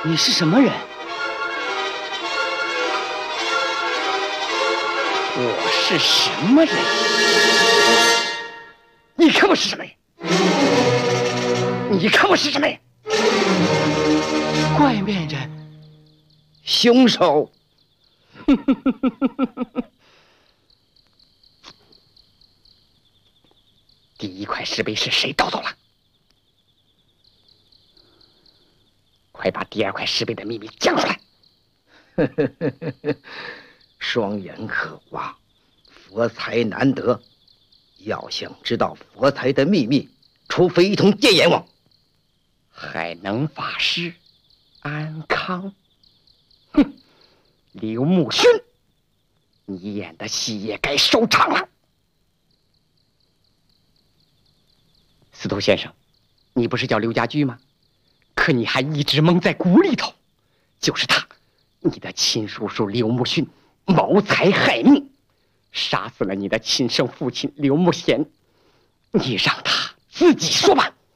你是什么人？我是什么人？你看我是什么人？你看我是什么人？怪面人， 凶手。 第一块石碑是谁盗走了？快把第二块石碑的秘密讲出来！ 双眼可挖，佛财难得。要想知道佛财的秘密，除非一同见阎王。 海能法师，安康。哼，刘木勋，你演的戏也该收场了。司徒先生，你不是叫刘家驹吗？可你还一直蒙在鼓里头。就是他，你的亲叔叔刘木勋谋财害命，杀死了你的亲生父亲刘木贤。你让他自己说吧。